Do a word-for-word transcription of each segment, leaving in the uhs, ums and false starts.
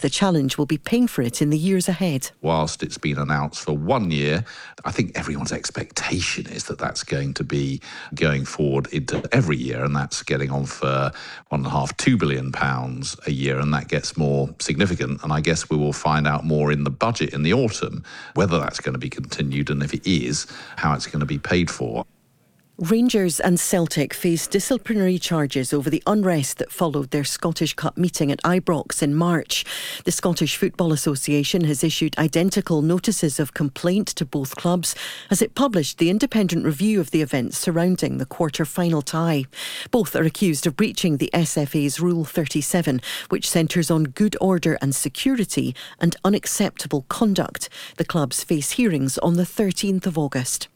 the challenge will be paying for it in the years ahead. Whilst it's been announced for one year, I think everyone's expectation is that that's going to be going forward into every year, and that's getting on for one and a half, two billion pounds a year, and that gets more significant. And I guess we will find out more in the budget in the autumn whether that's going to be continued, and if it is, how it's going to be paid for. Rangers and Celtic faced disciplinary charges over the unrest that followed their Scottish Cup meeting at Ibrox in March. The Scottish Football Association has issued identical notices of complaint to both clubs as it published the independent review of the events surrounding the quarter-final tie. Both are accused of breaching the S F A's Rule thirty-seven, which centres on good order and security and unacceptable conduct. The clubs face hearings on the thirteenth of August.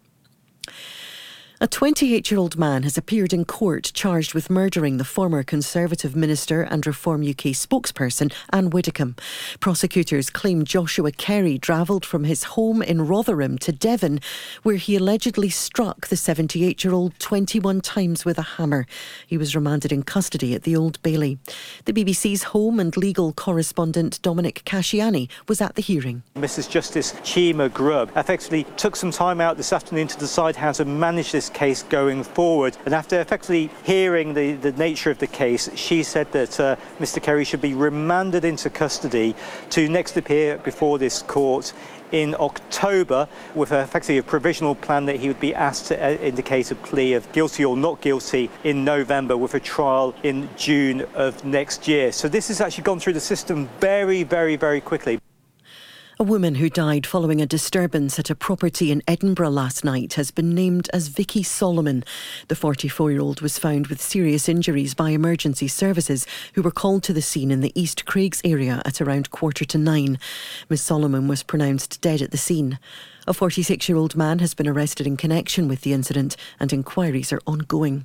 A twenty-eight-year-old man has appeared in court charged with murdering the former Conservative Minister and Reform U K spokesperson Anne Widdecombe. Prosecutors claim Joshua Kerry travelled from his home in Rotherham to Devon, where he allegedly struck the seventy-eight-year-old twenty-one times with a hammer. He was remanded in custody at the Old Bailey. The B B C's home and legal correspondent Dominic Casciani was at the hearing. Missus Justice Chima Grubb effectively took some time out this afternoon to decide how to manage this case going forward, and after effectively hearing the, the nature of the case, she said that uh, Mr Kerry should be remanded into custody to next appear before this court in October, with effectively a provisional plan that he would be asked to uh, indicate a plea of guilty or not guilty in November, with a trial in June of next year. So this has actually gone through the system very, very, very quickly. A woman who died following a disturbance at a property in Edinburgh last night has been named as Vicky Solomon. The forty-four-year-old was found with serious injuries by emergency services, who were called to the scene in the East Craigs area at around quarter to nine. Miss Solomon was pronounced dead at the scene. A forty-six-year-old man has been arrested in connection with the incident, and inquiries are ongoing.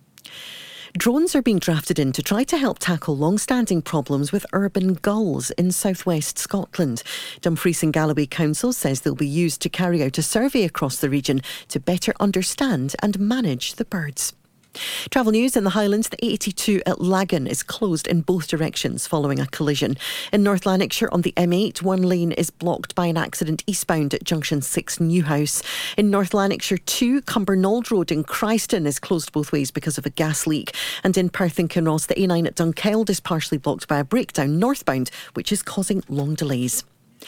Drones are being drafted in to try to help tackle long-standing problems with urban gulls in southwest Scotland. Dumfries and Galloway Council says they'll be used to carry out a survey across the region to better understand and manage the birds. Travel news in the Highlands. The A eighty-two at Lagan is closed in both directions following a collision. In North Lanarkshire on the M eight, one lane is blocked by an accident eastbound at Junction six Newhouse. In North Lanarkshire two, Cumbernauld Road in Christon is closed both ways because of a gas leak. And in Perth and Kinross, the A nine at Dunkeld is partially blocked by a breakdown northbound, which is causing long delays.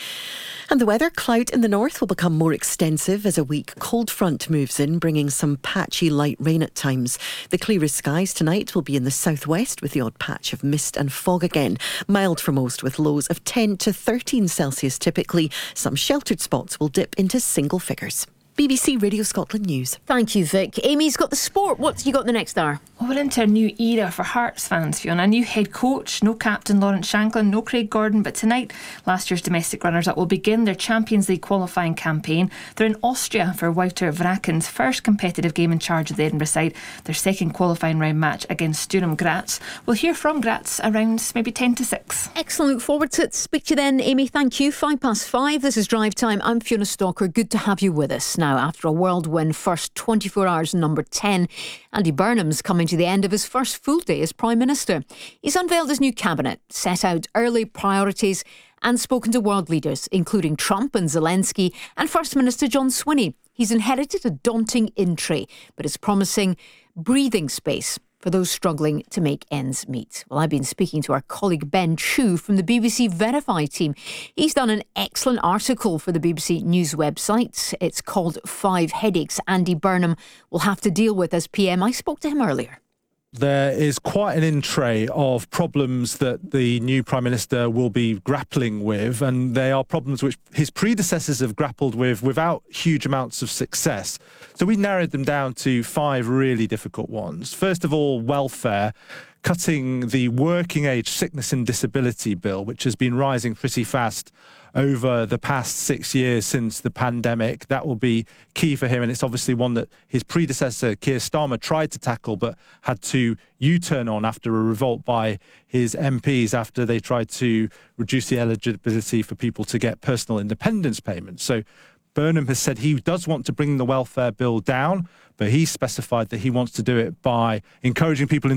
And the weather, cloud in the north will become more extensive as a weak cold front moves in, bringing some patchy light rain at times. The clearest skies tonight will be in the southwest with the odd patch of mist and fog again. Mild for most with lows of ten to thirteen Celsius typically. Some sheltered spots will dip into single figures. B B C Radio Scotland News. Thank you, Vic. Amy's got the sport. What's you got the next hour? Well, we're into a new era for Hearts fans, Fiona. A new head coach, no captain Lawrence Shanklin, no Craig Gordon, but tonight last year's domestic runners-up will begin their Champions League qualifying campaign. They're in Austria for Wouter Vraken's first competitive game in charge of the Edinburgh side, their second qualifying round match against Sturm Graz. We'll hear from Graz around maybe ten to six. Excellent. Look forward to it. Speak to you then, Amy. Thank you. Five past five. This is Drive Time. I'm Fiona Stalker. Good to have you with us. Now, after a whirlwind first twenty-four hours, number ten, Andy Burnham's coming to the end of his first full day as Prime Minister. He's unveiled his new cabinet, set out early priorities and spoken to world leaders, including Trump and Zelensky and First Minister John Swinney. He's inherited a daunting in-tray, but is promising breathing space for those struggling to make ends meet. Well, I've been speaking to our colleague Ben Chu from the B B C Verify team. He's done an excellent article for the B B C News website. It's called Five Headaches Andy Burnham will have to deal with as P M. I spoke to him earlier. There is quite an in-tray of problems that the new Prime Minister will be grappling with, and they are problems which his predecessors have grappled with without huge amounts of success. So we narrowed them down to five really difficult ones. First of all, welfare. Cutting the working age sickness and disability bill, which has been rising pretty fast over the past six years since the pandemic. That will be key for him, and it's obviously one that his predecessor, Keir Starmer, tried to tackle but had to U-turn on after a revolt by his M Ps after they tried to reduce the eligibility for people to get personal independence payments. So Burnham has said he does want to bring the welfare bill down, but he specified that he wants to do it by encouraging people